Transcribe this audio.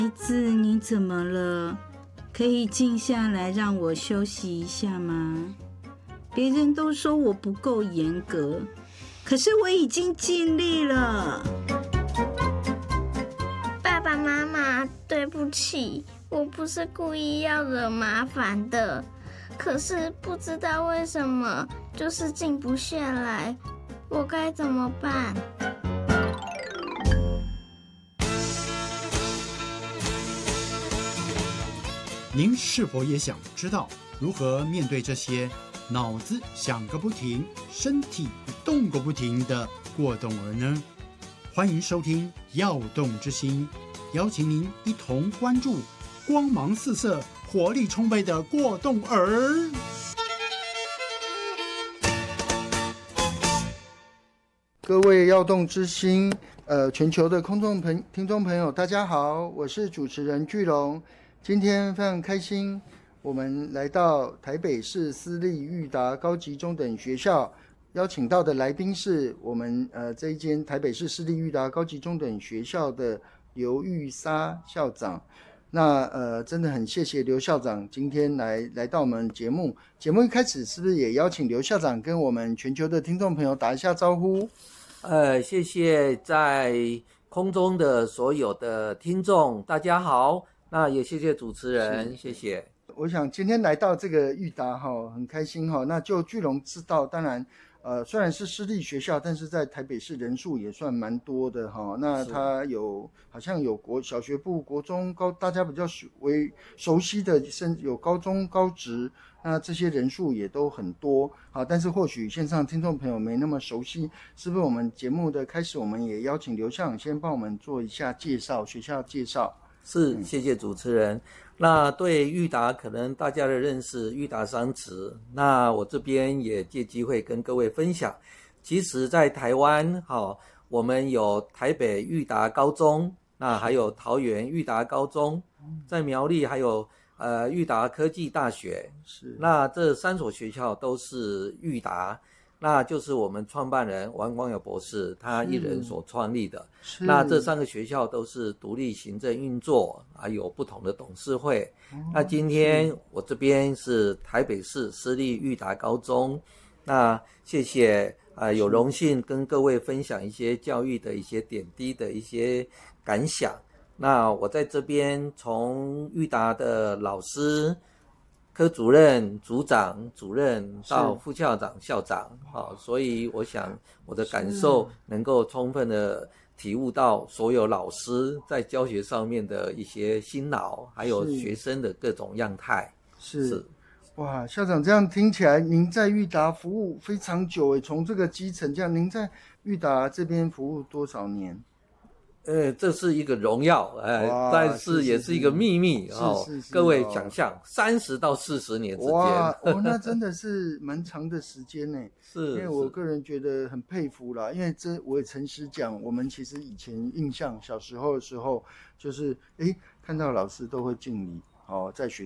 孩子，你怎么了？可以静下来让我休息一下吗？别人都说我不够严格，可是我已经尽力了。 爸爸妈妈，对不起，我不是故意要惹麻烦的，可是不知道为什么就是静不下来，我该怎么办？ 您是否也想知道如何面对这些脑子想个不停、身体动个不停的过动儿呢？欢迎收听《耀动之心》，邀请您一同关注光芒四射、活力充沛的过动儿。 各位耀动之心全球的听众朋友，大家好，我是主持人巨龙。今天非常开心，我们来到台北市私立育达高级中等学校，邀请到的来宾是我们这一间台北市私立育达高级中等学校的刘玉莎校长。那真的很谢谢刘校长今天来到我们节目。节目一开始是不是也邀请刘校长跟我们全球的听众朋友打一下招呼？ 谢谢在空中的所有的听众，大家好。那也谢谢主持人，谢谢。 我想今天来到这个育达很开心那就巨龙知道，当然虽然是私立学校，但是在台北市人数也算蛮多的那它好像有小学部、国中、高，大家比较熟悉的，甚至有高中、高职，那这些人数也都很多但是或许线上听众朋友没那么熟悉，是不是我们节目的开始，我们也邀请刘校长先帮我们做一下介绍，学校介绍？ 是，谢谢主持人。那对育达可能大家的认识，育达商职，那我这边也借机会跟各位分享。其实在台湾我们有台北育达高中，那还有桃园育达高中，在苗栗还有育达科技大学。是，那这3所学校都是育达，那就是我们创办人王光友博士他一人所创立的。那这3个学校都是独立行政运作，有不同的董事会。那今天我这边是台北市私立育达高中，那谢谢有荣幸跟各位分享一些教育的一些点滴的一些感想。那我在这边从育达的老师、科主任、组长、主任到副校长、校长所以我想我的感受能够充分的体悟到所有老师在教学上面的一些辛劳，还有学生的各种样态。是哇，校长这样听起来您在育达服务非常久从这个基层这样，您在育达这边服务多少年？ 这是一个荣耀，但是也是一个秘密各位想象30到40年之间。 哇那真的是蛮长的时间呢。 是， 因为我个人觉得很佩服啦，因为我也诚实讲，我们其实以前印象小时候的时候，就是看到老师都会敬礼在学